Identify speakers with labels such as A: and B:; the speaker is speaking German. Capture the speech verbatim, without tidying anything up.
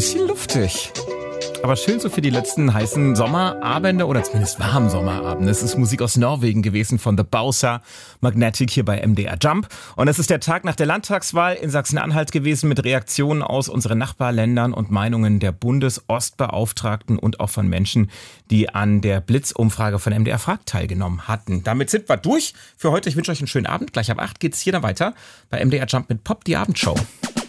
A: Bisschen luftig. Aber schön so für die letzten heißen Sommerabende oder zumindest warmen Sommerabende. Es ist Musik aus Norwegen gewesen von The Bowser Magnetic hier bei M D R Jump. Und es ist der Tag nach der Landtagswahl in Sachsen-Anhalt gewesen mit Reaktionen aus unseren Nachbarländern und Meinungen der Bundesostbeauftragten und auch von Menschen, die an der Blitzumfrage von M D R Fragt teilgenommen hatten. Damit sind wir durch für heute. Ich wünsche euch einen schönen Abend. Gleich ab acht geht's hier dann weiter bei M D R Jump mit Pop, die Abendshow.